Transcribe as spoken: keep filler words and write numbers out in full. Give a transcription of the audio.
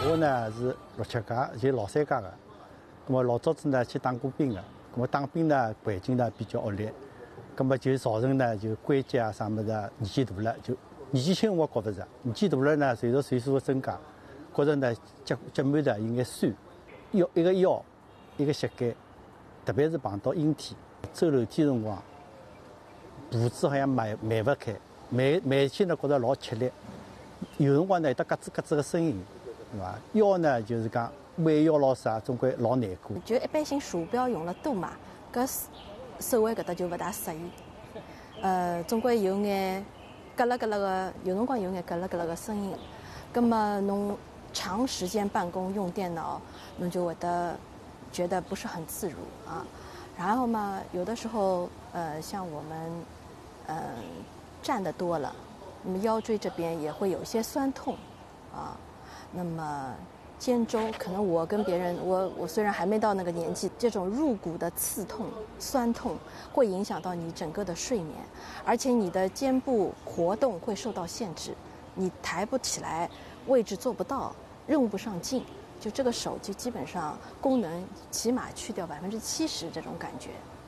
我呢是六七届，就老三届的。那么老早子呢去当过兵的，那么当兵呢环境呢比较恶劣，那么就造成呢就关节啊啥么子年纪大了，就年纪轻我觉得是，年纪大了呢随着岁数的增加，觉着呢脚脚腕的有眼酸，腰一个腰，一个膝盖，特别是碰到阴天，走楼梯辰光，步子好像迈迈不开，迈迈起呢觉着老吃力，有辰光呢有得咯吱咯吱的声音，对伐？腰呢就是讲弯腰老啥，总归老难过。 就一般性鼠标用了多嘛，搿手腕搿搭就勿大适宜。呃，总归有眼咯啦咯啦个，有辰光有眼咯啦咯啦个声音。葛么侬长时间办公用电脑，侬就会得觉得不是很自如啊。然后嘛，有的时候呃，像我们嗯、呃、站得多了，那么腰椎这边也会有一些酸痛啊。那么肩周可能我跟别人，我我虽然还没到那个年纪，这种入骨的刺痛、酸痛会影响到你整个的睡眠，而且你的肩部活动会受到限制，你抬不起来，位置做不到，用不上劲，就这个手就基本上功能起码去掉百分之七十这种感觉。